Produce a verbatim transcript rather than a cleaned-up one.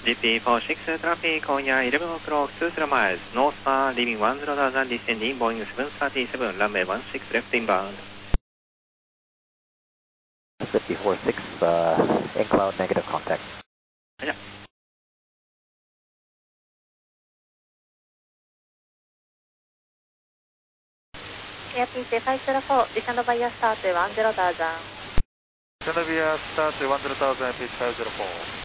ジーピーよんじゅうろく traffic on ya eleven o'clock two zero miles, northbound, leaving one zero thousand, descending Boeing seven thirty-seven, runway one six left inbound. fifty-four six, uh, in cloud, negative contact. Yeah. Air P C five zero four, descend via start one zero thousand. Descend via start one zero thousand, P C five zero four.